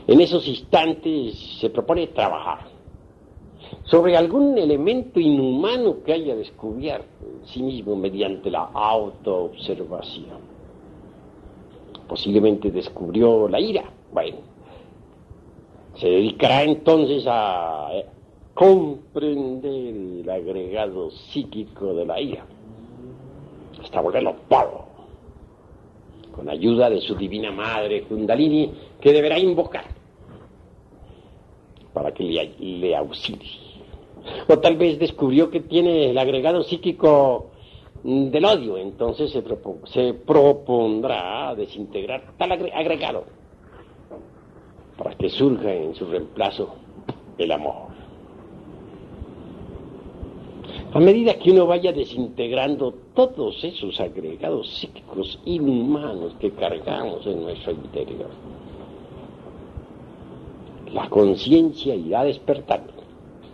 En esos instantes se propone trabajar sobre algún elemento inhumano que haya descubierto en sí mismo mediante la autoobservación. Posiblemente descubrió la ira. Bueno, se dedicará entonces a comprender el agregado psíquico de la ira, hasta volverlo polvo, con ayuda de su divina madre Kundalini, que deberá invocar para que le auxilie. O tal vez descubrió que tiene el agregado psíquico del odio, entonces se propondrá desintegrar tal agregado para que surja en su reemplazo el amor. A medida que uno vaya desintegrando todos esos agregados psíquicos inhumanos que cargamos en nuestro interior, la conciencia irá despertando